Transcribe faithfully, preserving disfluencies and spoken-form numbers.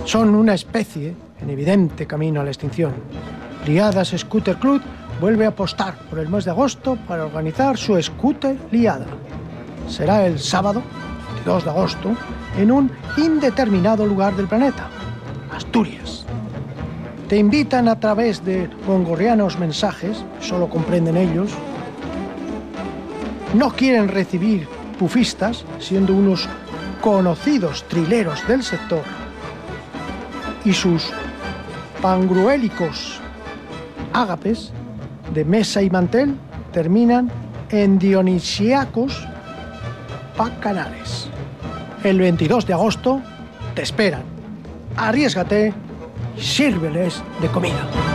Son una especie en evidente camino a la extinción. Liadas Scooter Club vuelve a apostar por el mes de agosto para organizar su Scooter Liada. Será el sábado, veintidós de agosto, en un indeterminado lugar del planeta, Asturias. Te invitan a través de mongolianos mensajes, solo comprenden ellos. No quieren recibir pufistas, siendo unos conocidos trileros del sector, y sus pangruélicos ágapes de mesa y mantel terminan en dionisíacos bacanales. El veintidós de agosto te esperan. Arriésgate y sírveles de comida.